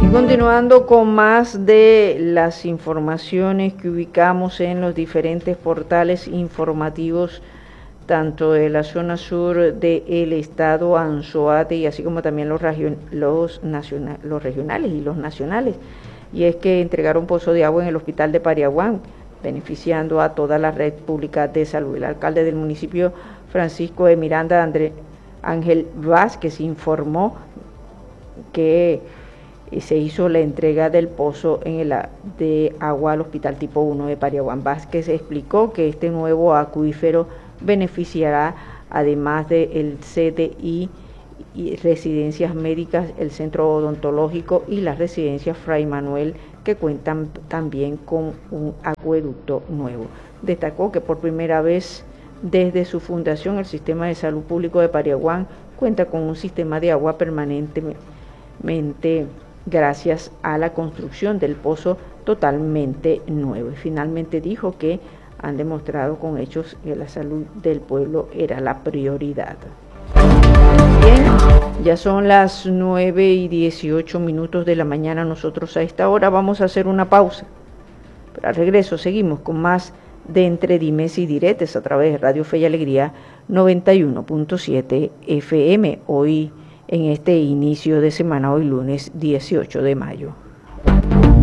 Continuando con más de las informaciones que ubicamos en los diferentes portales informativos, tanto de la zona sur del estado Anzoátegui, así como también los regionales y los nacionales, y es que entregaron pozo de agua en el hospital de Pariaguán, beneficiando a toda la red pública de salud. El alcalde del municipio, Francisco de Miranda, Ángel Vázquez, informó que se hizo la entrega del pozo de agua al hospital tipo 1 de Pariaguán. Vázquez explicó que este nuevo acuífero beneficiará, además del CDI y residencias médicas, el centro odontológico y las residencias Fray Manuel, que cuentan también con un acueducto nuevo. Destacó que por primera vez desde su fundación el Sistema de Salud Público de Pariaguán cuenta con un sistema de agua permanentemente gracias a la construcción del pozo totalmente nuevo. Y finalmente dijo que han demostrado con hechos que la salud del pueblo era la prioridad. Bien, ya son las 9:18 de la mañana. Nosotros a esta hora vamos a hacer una pausa. Pero al regreso seguimos con más de Entre Dimes y Diretes a través de Radio Fe y Alegría 91.7 FM. Hoy en este inicio de semana, hoy lunes 18 de mayo.